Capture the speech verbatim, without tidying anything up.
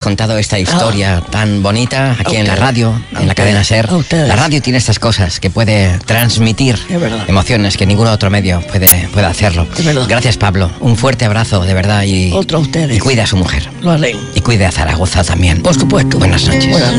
contado esta historia ah, tan bonita aquí en la radio, en la cadena SER. La radio tiene estas cosas, que puede transmitir emociones que ningún otro medio puede, puede hacerlo. Gracias, Pablo. Un fuerte abrazo, de verdad. Y, Otro a ustedes. Y cuida a su mujer. Lo haré. Y cuide a Zaragoza también. Por supuesto. Buenas noches. Buenas noches.